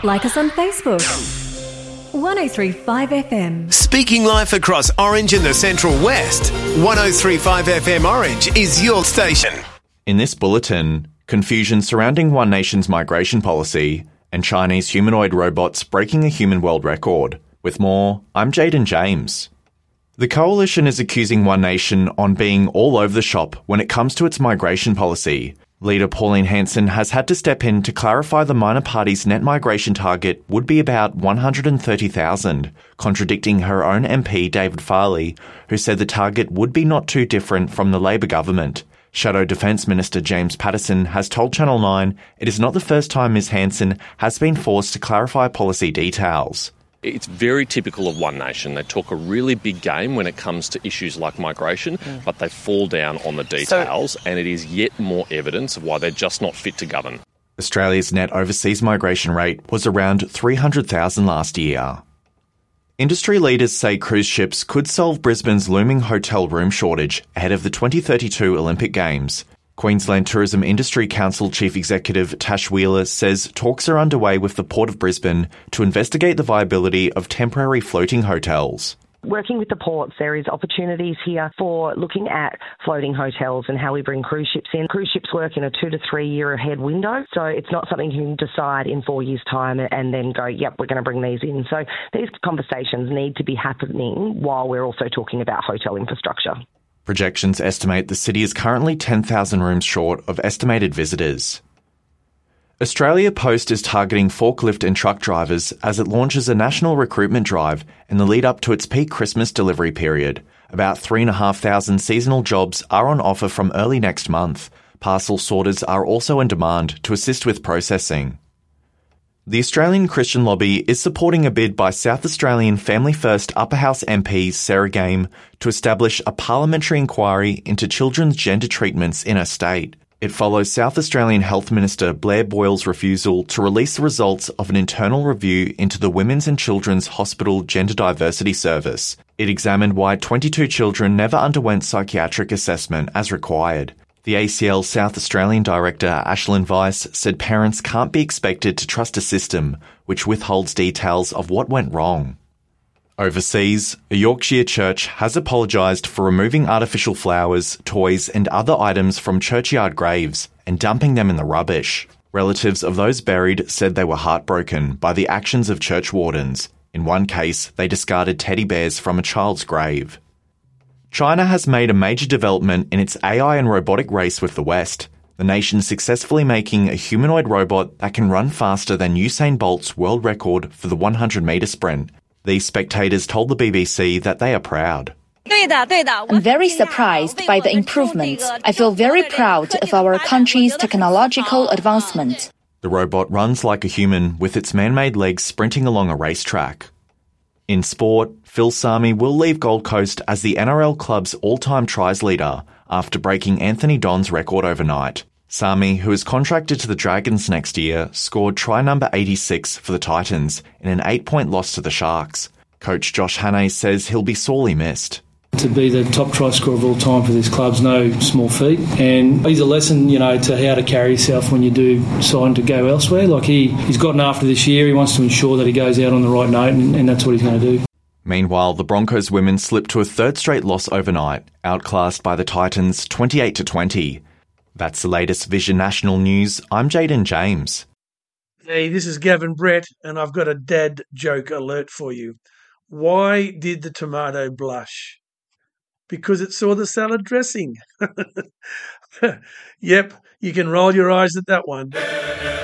Like us on Facebook. 1035 FM. Speaking life across Orange and the Central West, 1035 FM Orange is your station. In this bulletin, confusion surrounding One Nation's migration policy and Chinese humanoid robots breaking a human world record. With more, I'm Jaden James. The Coalition is accusing One Nation on being all over the shop when it comes to its migration policy. Leader Pauline Hanson has had to step in to clarify the minor party's net migration target would be about 130,000, contradicting her own MP David Farley, who said the target would be not too different from the Labor government. Shadow Defence Minister James Paterson has told Channel 9 it is not the first time Ms Hanson has been forced to clarify policy details. It's very typical of One Nation. They talk a really big game when it comes to issues like migration, but they fall down on the details, and it is yet more evidence of why they're just not fit to govern. Australia's net overseas migration rate was around 300,000 last year. Industry leaders say cruise ships could solve Brisbane's looming hotel room shortage ahead of the 2032 Olympic Games. Queensland Tourism Industry Council Chief Executive Tash Wheeler says talks are underway with the Port of Brisbane to investigate the viability of temporary floating hotels. Working with the ports, there is opportunities here for looking at floating hotels and how we bring cruise ships in. Cruise ships work in a 2 to 3 year ahead window, so it's not something you can decide in 4 years' time and then go, yep, we're going to bring these in. So these conversations need to be happening while we're also talking about hotel infrastructure. Projections estimate the city is currently 10,000 rooms short of estimated visitors. Australia Post is targeting forklift and truck drivers as it launches a national recruitment drive in the lead up to its peak Christmas delivery period. About 3,500 seasonal jobs are on offer from early next month. Parcel sorters are also in demand to assist with processing. The Australian Christian Lobby is supporting a bid by South Australian Family First Upper House MP Sarah Game to establish a parliamentary inquiry into children's gender treatments in her state. It follows South Australian Health Minister Blair Boyle's refusal to release the results of an internal review into the Women's and Children's Hospital Gender Diversity Service. It examined why 22 children never underwent psychiatric assessment as required. The ACL South Australian Director Ashlyn Weiss said parents can't be expected to trust a system which withholds details of what went wrong. Overseas, a Yorkshire church has apologised for removing artificial flowers, toys and other items from churchyard graves and dumping them in the rubbish. Relatives of those buried said they were heartbroken by the actions of church wardens. In one case, they discarded teddy bears from a child's grave. China has made a major development in its AI and robotic race with the West, the nation successfully making a humanoid robot that can run faster than Usain Bolt's world record for the 100-metre sprint. These spectators told the BBC that they are proud. I'm very surprised by the improvements. I feel very proud of our country's technological advancement. The robot runs like a human with its man-made legs sprinting along a racetrack. In sport, Phil Sami will leave Gold Coast as the NRL club's all-time tries leader after breaking Anthony Don's record overnight. Sami, who is contracted to the Dragons next year, scored try number 86 for the Titans in an 8-point loss to the Sharks. Coach Josh Hannay says he'll be sorely missed. To be the top try scorer of all time for this club's no small feat, and he's a lesson, to how to carry yourself when you do decide to go elsewhere. Like he's gotten after this year, he wants to ensure that he goes out on the right note, and that's what he's going to do. Meanwhile, the Broncos women slipped to a third straight loss overnight, outclassed by the Titans 28-20. That's the latest Vision National News. I'm Jaden James. Hey, this is Gavin Brett, and I've got a dad joke alert for you. Why did the tomato blush? Because it saw the salad dressing. Yep, you can roll your eyes at that one.